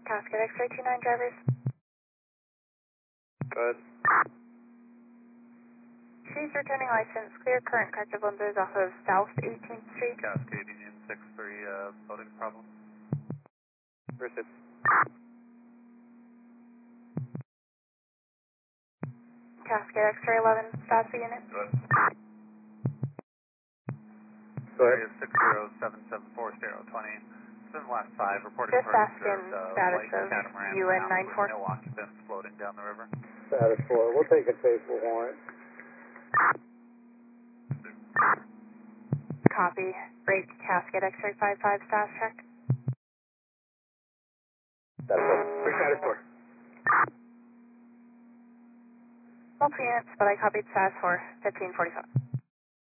Cascade X-ray 29 drivers. Good. She's returning license, clear current corrective lenses off of South 18th Street. Cascade Union 6-3, loading problem. Received. Cascade X-ray 11, status of unit. Good. Go ahead. Area 60774-020. Within the last 5, reporting Just first asking observed status light of catamaran UN out with 94. no occupants floating down the river. Status 4. We'll take a faithful warrant. Copy. Break Cascade X-ray 55, status check. Status 4. Multiple units, but I copied status for 1545.